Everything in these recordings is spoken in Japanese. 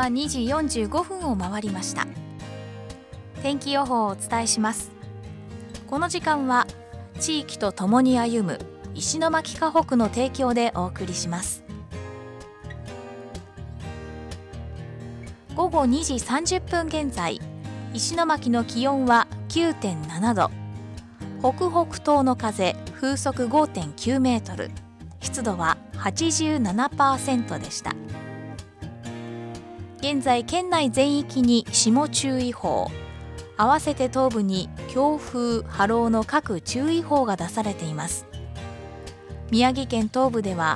は2時45分を回りました。天気予報をお伝えします。この時間は地域とともに歩む石巻河北の提供でお送りします。午後2時30分現在、石巻の気温は 9.7 度、北北東の風風速 5.9 メートル、湿度は 87% でした。現在県内全域に霜注意報、合わせて東部に強風波浪の各注意報が出されています。宮城県東部では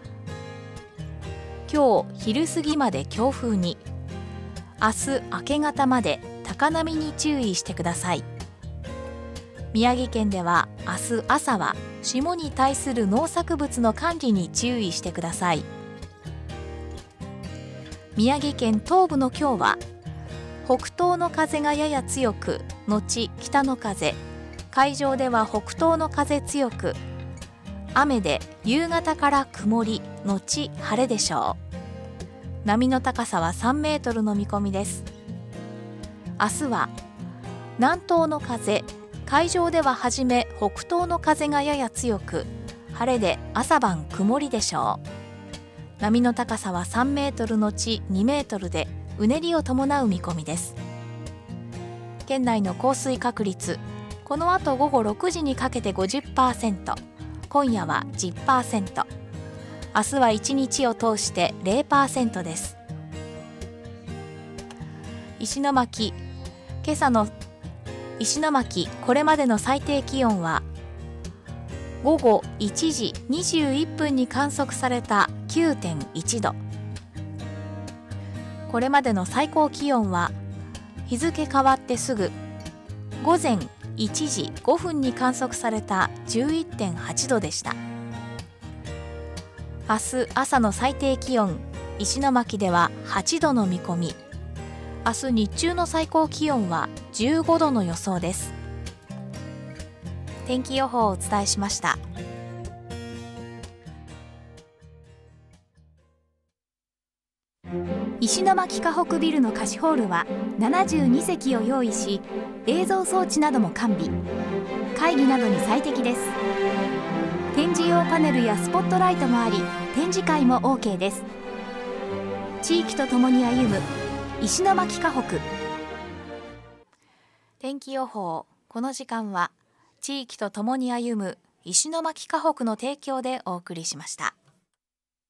今日昼過ぎまで強風に、明日明け方まで高波に注意してください。宮城県では明日朝は霜に対する農作物の管理に注意してください。宮城県東部の今日は北東の風がやや強く、後北の風、海上では北東の風強く、雨で夕方から曇り後晴れでしょう。波の高さは3メートルの見込みです。明日は南東の風、海上でははじめ北東の風がやや強く、晴れで朝晩曇りでしょう。波の高さは3メートル後2メートルでうねりを伴う見込みです。県内の降水確率、この後午後6時にかけて 50%、 今夜は 10%、明日は1日を通して 0% です。石巻、今朝の石巻これまでの最低気温は午後1時21分に観測された 9.1 度、これまでの最高気温は日付変わってすぐ午前1時5分に観測された 11.8 度でした。明日朝の最低気温、石巻では8度の見込み、明日日中の最高気温は15度の予想です。天気予報をお伝えしました。石巻河北ビルの貸しホールは72席を用意し、映像装置なども完備、会議などに最適です。展示用パネルやスポットライトもあり、展示会も OK です。地域とともに歩む石巻河北。天気予報、この時間は地域とともに歩む石巻河北の提供でお送りしました。